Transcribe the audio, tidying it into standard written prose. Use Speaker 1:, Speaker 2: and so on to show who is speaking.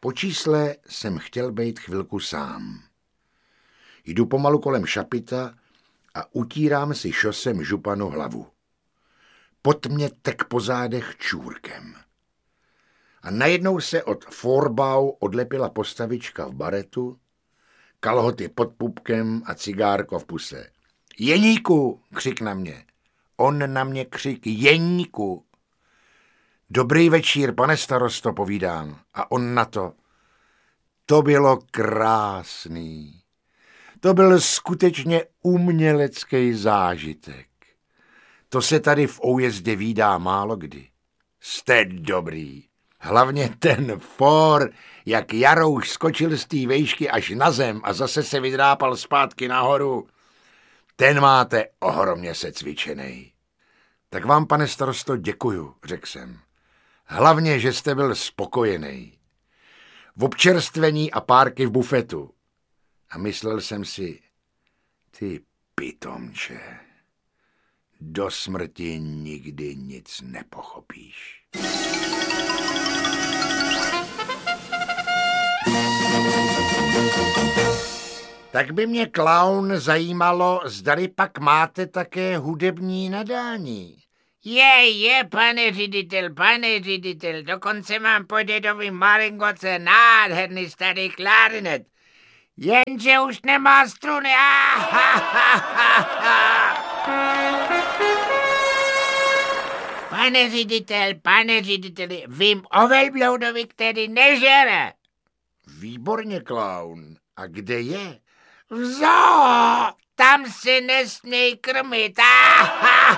Speaker 1: Po čísle jsem chtěl být chvilku sám. Jdu pomalu kolem šapita a utírám si šosem županu hlavu. Pot mě tek po zádech čůrkem. A najednou se od forbau odlepila postavička v baretu, kalhoty pod pupkem a cigárko v puse. Jeníku, křik na mě. On na mě křik, Jeníku. Dobrý večír, pane starosto, povídám. A on na to. To bylo krásný. To byl skutečně umělecký zážitek. To se tady v Oujezdě vídá málo kdy. Jste dobrý. Hlavně ten for, jak Jarouš skočil z té vejšky až na zem a zase se vydrápal zpátky nahoru. Ten máte ohromně secvičenej. Tak vám, pane starosto, děkuju, řekl jsem. Hlavně, že jste byl spokojený. V občerstvení a párky v bufetu. A myslel jsem si, ty pitomče, do smrti nikdy nic nepochopíš. Tak by mě, klaun, zajímalo, zdali pak máte také hudební nadání.
Speaker 2: Je, pane ředitel, dokonce mám po dědovi malingoce nádherný starý klarinet. Jenže už nemá struny. Pane řediteli, vím o velbloudovi, který nežere.
Speaker 1: Výborně, klaun. A kde je?
Speaker 2: V zoo, tam se nesměj krmit.